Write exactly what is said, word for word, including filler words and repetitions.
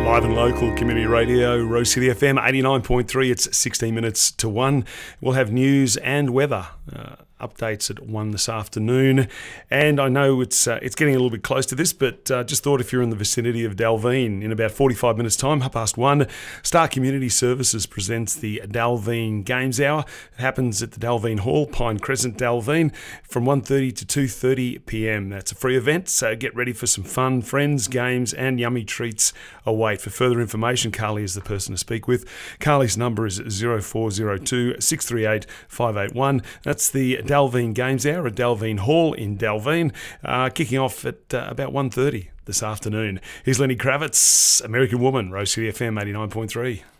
Live and local community radio, Rose City F M eighty-nine point three. It's sixteen minutes to one. We'll have news and weather uh, updates at one this afternoon. And I know it's uh, it's getting a little bit close to this, but uh, just thought if you're in the vicinity of Dalveen, in about forty-five minutes' time, half past one, Star Community Services presents the Dalveen Games Hour. It happens at the Dalveen Hall, Pine Crescent, Dalveen, from one thirty to two thirty p m. That's a free event, so get ready for some fun, friends, games, and yummy treats await. For further information, Carly is the person to speak with. Carly's number is zero four zero two, six three eight, five eight one. That's the Dalveen Games Hour at Dalveen Hall in Dalveen, uh, kicking off at uh, about one thirty this afternoon. Here's Lenny Kravitz, American Woman, Rose City F M eighty-nine point three.